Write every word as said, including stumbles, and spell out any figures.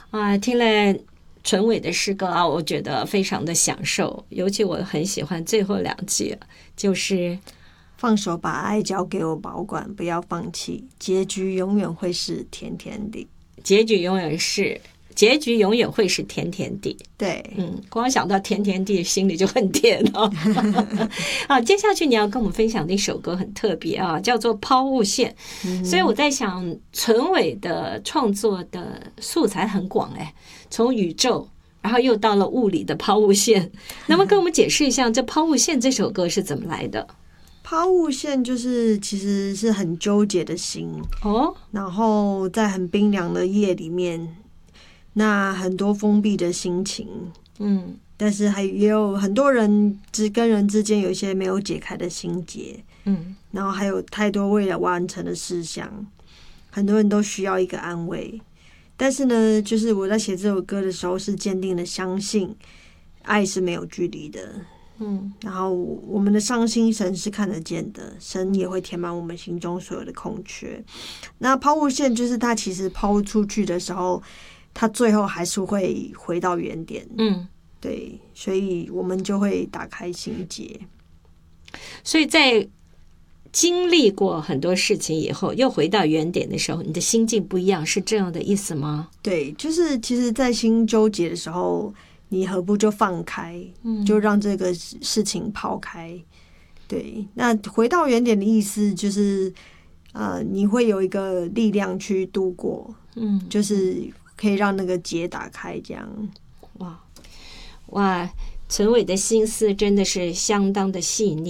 啊，听了纯伟的诗歌啊，我觉得非常的享受，尤其我很喜欢最后两句，就是放手把爱交给我保管，不要放弃，结局永远会是甜甜的。 结局永远是结局永远会是甜甜的。 对， 嗯，光想到甜甜地，心里就很甜哦。啊，接下去你要跟我们分享的一首歌很特别啊，叫做《抛物线》。嗯、所以我在想，纯伟的创作的素材很广哎，从宇宙，然后又到了物理的抛物线。那么跟我们解释一下，这《抛物线》这首歌是怎么来的？ 抛物线就是其实是很纠结的心哦，然后在很冰凉的夜里面，那很多封闭的心情，嗯，但是还也有很多人之跟人之间有一些没有解开的心结，嗯，然后还有太多未了完成的事项，很多人都需要一个安慰。但是呢，就是我在写这首歌的时候，是坚定的相信爱是没有距离的。嗯，然后我们的伤心神是看得见的，神也会填满我们心中所有的空缺。那抛物线就是它其实抛出去的时候，它最后还是会回到原点。嗯，对，所以我们就会打开心结。 所以在经历过很多事情以后，又回到原点的时候，你的心境不一样，是这样的意思吗？ 对，就是其实在心纠结的时候，你何不就放开，就让这个事情抛开。对，那回到原点的意思就是，呃，你会有一个力量去度过，嗯，就是可以让那个结打开，这样。 哇哇，纯伟的心思真的是相当的细腻。